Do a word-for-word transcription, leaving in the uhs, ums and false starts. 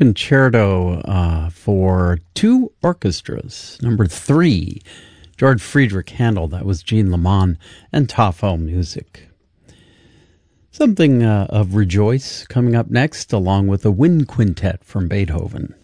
Concerto uh, for two orchestras. Number three, George Friedrich Handel. That was Jean Lamont and Tafo Music. Something uh, of Rejoice coming up next, along with a wind quintet from Beethoven.